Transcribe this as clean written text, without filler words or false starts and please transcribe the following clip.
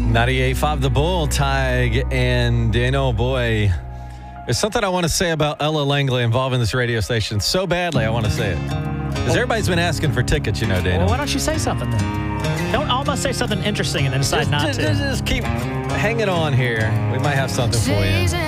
98.5 The Bull, Tig and Dano. Boy, there's something I want to say about Ella Langley involving this radio station so badly I want to say it. Because everybody's been asking for tickets, Dano. Well, why don't you say something then? Don't almost say something interesting and then decide not to. Just keep hanging on here. We might have something for you.